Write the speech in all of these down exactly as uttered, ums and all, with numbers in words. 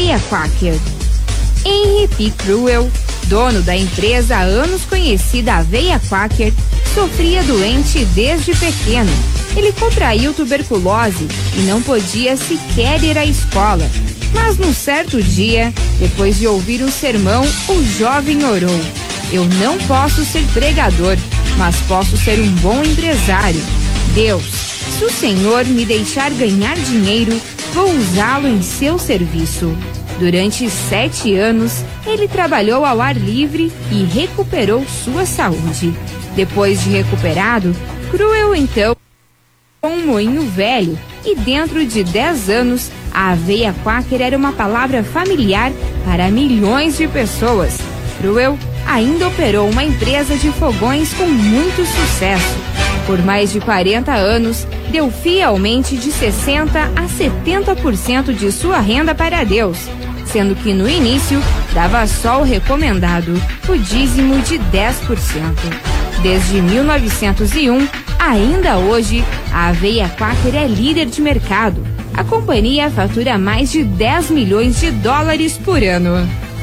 aveia Quaker. Henry P. Cruel, dono da empresa há anos conhecida Aveia Quaker, sofria doente desde pequeno. Ele contraiu tuberculose e não podia sequer ir à escola. Mas num certo dia, depois de ouvir um sermão, o jovem orou: eu não posso ser pregador, mas posso ser um bom empresário. Deus, se o Senhor me deixar ganhar dinheiro, vou usá-lo em seu serviço. Durante sete anos, ele trabalhou ao ar livre e recuperou sua saúde. Depois de recuperado, Cruel então um moinho velho, e dentro de dez anos, a aveia Quaker era uma palavra familiar para milhões de pessoas. Cruel ainda operou uma empresa de fogões com muito sucesso. Por mais de quarenta anos, deu fielmente de sessenta a setenta por cento de sua renda para Deus, sendo que no início dava só o recomendado, o dízimo de dez por cento. Desde mil novecentos e um, ainda hoje, a Aveia Quaker é líder de mercado. A companhia fatura mais de dez milhões de dólares por ano.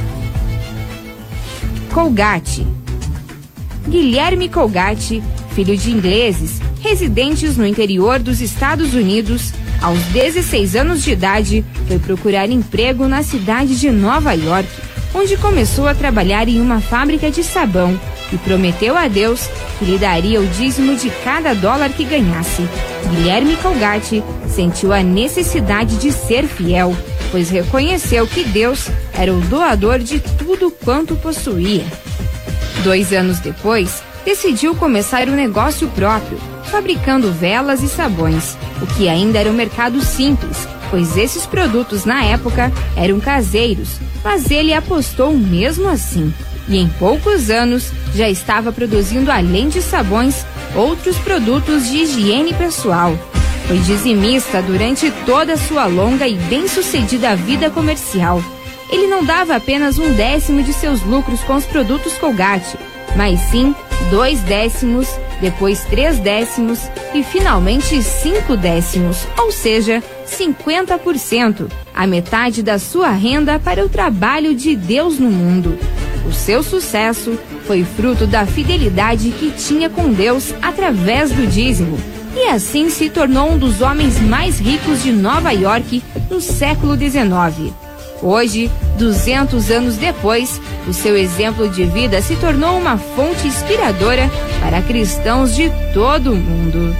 Colgate. Guilherme Colgate, filho de ingleses, residentes no interior dos Estados Unidos, aos dezesseis anos de idade, foi procurar emprego na cidade de Nova York, onde começou a trabalhar em uma fábrica de sabão e prometeu a Deus que lhe daria o dízimo de cada dólar que ganhasse. Guilherme Colgate sentiu a necessidade de ser fiel, pois reconheceu que Deus era o doador de tudo quanto possuía. Dois anos depois, decidiu começar um negócio próprio, fabricando velas e sabões, o que ainda era um mercado simples, pois esses produtos na época eram caseiros, mas ele apostou mesmo assim. E em poucos anos já estava produzindo, além de sabões, outros produtos de higiene pessoal. Foi dizimista durante toda a sua longa e bem-sucedida vida comercial. Ele não dava apenas um décimo de seus lucros com os produtos Colgate, mas sim dois décimos, depois três décimos e finalmente cinco décimos, ou seja, cinquenta por cento, a metade da sua renda para o trabalho de Deus no mundo. O seu sucesso foi fruto da fidelidade que tinha com Deus através do dízimo, e assim se tornou um dos homens mais ricos de Nova York no século dezenove. Hoje, duzentos anos depois, o seu exemplo de vida se tornou uma fonte inspiradora para cristãos de todo o mundo.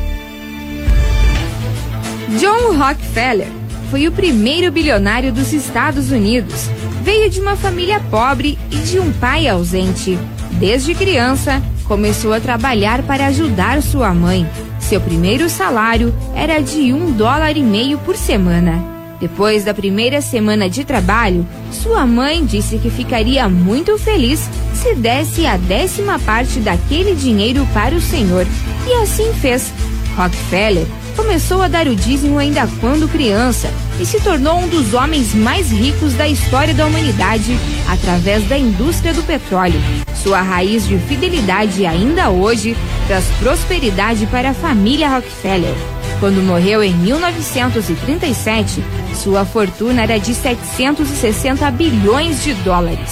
John Rockefeller foi o primeiro bilionário dos Estados Unidos. Veio de uma família pobre e de um pai ausente. Desde criança, começou a trabalhar para ajudar sua mãe. Seu primeiro salário era de um dólar e meio por semana. Depois da primeira semana de trabalho, sua mãe disse que ficaria muito feliz se desse a décima parte daquele dinheiro para o Senhor. E assim fez. Rockefeller começou a dar o dízimo ainda quando criança e se tornou um dos homens mais ricos da história da humanidade através da indústria do petróleo. Sua raiz de fidelidade ainda hoje traz prosperidade para a família Rockefeller. Quando morreu em mil novecentos e trinta e sete, sua fortuna era de setecentos e sessenta bilhões de dólares.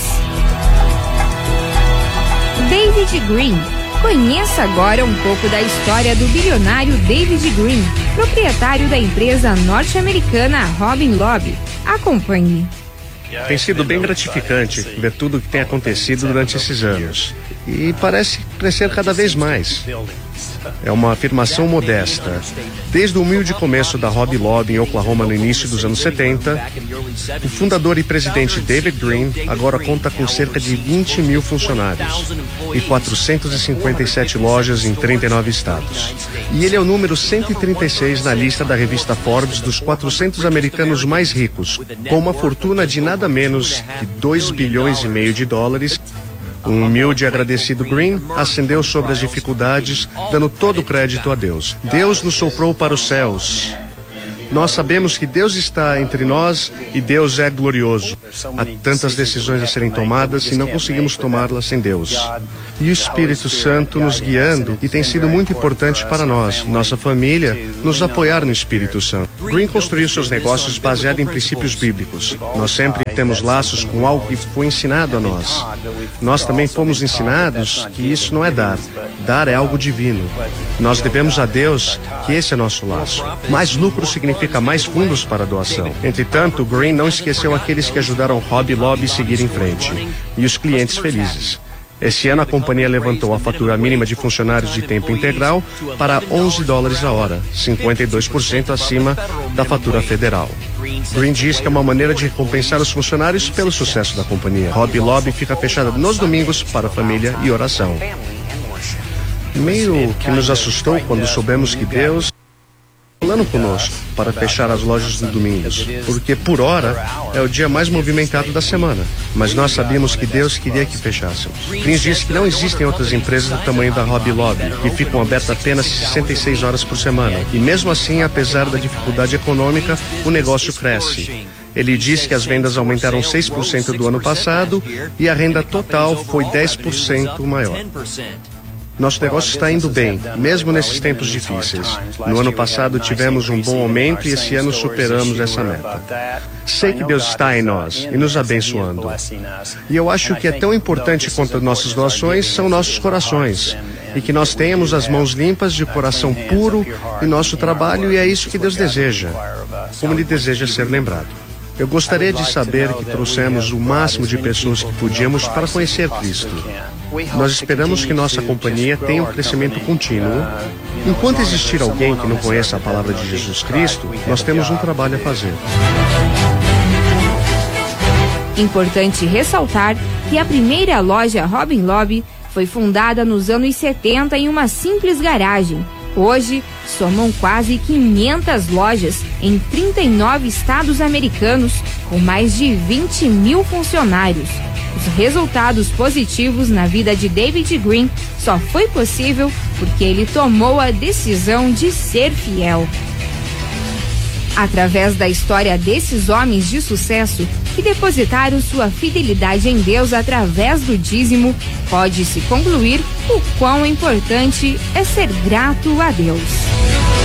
David Green. Conheça agora um pouco da história do bilionário David Green, proprietário da empresa norte-americana Robin Loeb. Acompanhe. Tem sido bem gratificante ver tudo o que tem acontecido durante esses anos. E parece crescer cada vez mais. É uma afirmação modesta. Desde o humilde começo da Robin Loeb em Oklahoma no início dos anos setenta, o fundador e presidente David Green agora conta com cerca de vinte mil funcionários e quatrocentas e cinquenta e sete lojas em trinta e nove estados. E ele é o número cento e trinta e seis na lista da revista Forbes dos quatrocentos americanos mais ricos, com uma fortuna de nada menos que dois bilhões e meio de dólares. Um humilde e agradecido Green ascendeu sobre as dificuldades, dando todo o crédito a Deus. Deus nos soprou para os céus Nós sabemos que Deus está entre nós e Deus é glorioso. Há tantas decisões a serem tomadas e não conseguimos tomá-las sem Deus. E o Espírito Santo nos guiando, e tem sido muito importante para nós, nossa família, nos apoiar no Espírito Santo. Green construiu seus negócios baseado em princípios bíblicos. Nós sempre temos laços com algo que foi ensinado a nós. Nós também fomos ensinados que isso não é dar. Dar é algo divino. Nós devemos a Deus que esse é nosso laço. Mais lucro significa mais fundos para a doação. Entretanto, Green não esqueceu aqueles que ajudaram Hobby Lobby a seguir em frente. E os clientes felizes. Esse ano a companhia levantou a fatura mínima de funcionários de tempo integral para onze dólares a hora, cinquenta e dois por cento acima da fatura federal. Green diz que é uma maneira de recompensar os funcionários pelo sucesso da companhia. Hobby Lobby fica fechada nos domingos para família e oração. Meio que nos assustou quando soubemos que Deus falando conosco para fechar as lojas nos domingos, porque por hora é o dia mais movimentado da semana, mas nós sabíamos que Deus queria que fechássemos. Green disse que não existem outras empresas do tamanho da Hobby Lobby, que ficam abertas apenas sessenta e seis horas por semana, e mesmo assim, apesar da dificuldade econômica, o negócio cresce. Ele disse que as vendas aumentaram seis por cento do ano passado e a renda total foi dez por cento maior. Nosso negócio está indo bem, mesmo nesses tempos difíceis. No ano passado tivemos um bom aumento e esse ano superamos essa meta. Sei que Deus está em nós e nos abençoando. E eu acho que é tão importante quanto nossas doações são nossos corações. E que nós tenhamos as mãos limpas de coração puro em nosso trabalho, e é isso que Deus deseja, como Ele deseja ser lembrado. Eu gostaria de saber que trouxemos o máximo de pessoas que podíamos para conhecer Cristo. Nós esperamos que nossa companhia tenha um crescimento contínuo. Enquanto existir alguém que não conheça a palavra de Jesus Cristo, nós temos um trabalho a fazer. Importante ressaltar que a primeira loja Hobby Lobby foi fundada nos anos setenta em uma simples garagem. Hoje, somam quase quinhentas lojas em trinta e nove estados americanos, com mais de vinte mil funcionários. Os resultados positivos na vida de David Green só foi possível porque ele tomou a decisão de ser fiel. Através da história desses homens de sucesso que depositaram sua fidelidade em Deus através do dízimo, pode-se concluir o quão importante é ser grato a Deus.